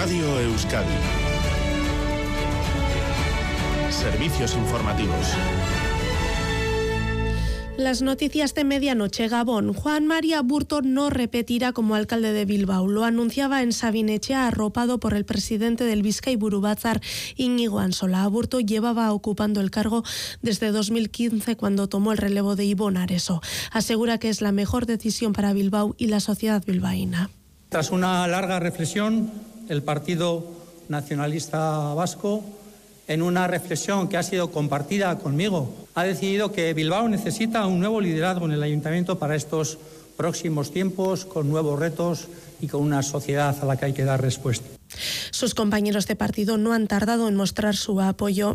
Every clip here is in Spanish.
Radio Euskadi. Servicios informativos. Las noticias de medianoche. Gabón. Juan María Aburto no repetirá como alcalde de Bilbao. Lo anunciaba en Sabinetxea, arropado por el presidente del Bizkaiburu Batzar, Íñigo Ansola. Aburto llevaba ocupando el cargo desde 2015, cuando tomó el relevo de Ibon Areso. Asegura que es la mejor decisión para Bilbao y la sociedad bilbaína. Tras una larga reflexión, el Partido Nacionalista Vasco, en una reflexión que ha sido compartida conmigo, ha decidido que Bilbao necesita un nuevo liderazgo en el ayuntamiento para estos próximos tiempos, con nuevos retos y con una sociedad a la que hay que dar respuesta. Sus compañeros de partido no han tardado en mostrar su apoyo.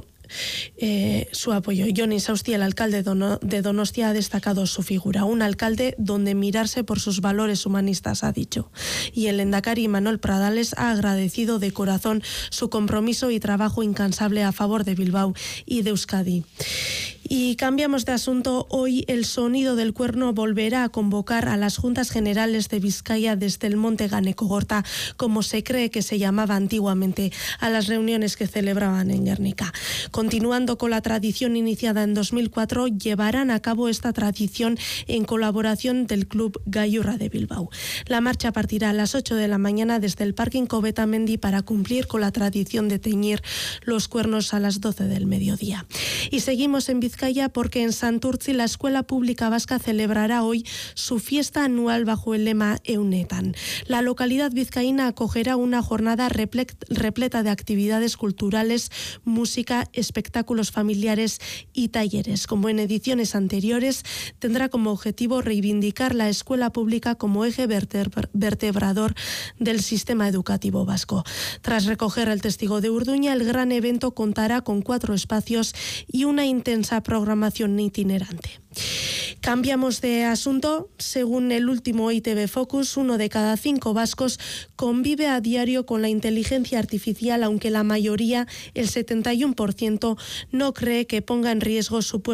Jon Insausti, el alcalde de Donostia, ha destacado su figura. Un alcalde donde mirarse por sus valores humanistas, ha dicho. Y el lehendakari Manuel Pradales ha agradecido de corazón su compromiso y trabajo incansable a favor de Bilbao y de Euskadi. Y cambiamos de asunto. Hoy el Sonido del Cuerno volverá a convocar a las Juntas Generales de Vizcaya desde el Monte Ganekogorta, como se cree que se llamaba antiguamente, a las reuniones que celebraban en Gernika. Continuando con la tradición iniciada en 2004, llevarán a cabo esta tradición en colaboración del Club Gailurra de Bilbao. La marcha partirá a las 8 de la mañana desde el Parking Cobetamendi para cumplir con la tradición de teñir los cuernos a las 12 del mediodía. Y seguimos en Vizcaya, porque en Santurtzi la Escuela Pública Vasca celebrará hoy su fiesta anual bajo el lema Eunetan. La localidad vizcaína acogerá una jornada repleta de actividades culturales, música, espectáculos familiares y talleres. Como en ediciones anteriores, tendrá como objetivo reivindicar la escuela pública como eje vertebrador del sistema educativo vasco. Tras recoger el testigo de Urduña, el gran evento contará con 4 espacios y una intensa programación itinerante. Cambiamos de asunto. Según el último ITV Focus, 1 de cada 5 vascos convive a diario con la inteligencia artificial, aunque la mayoría, el 71%, no cree que ponga en riesgo su puesto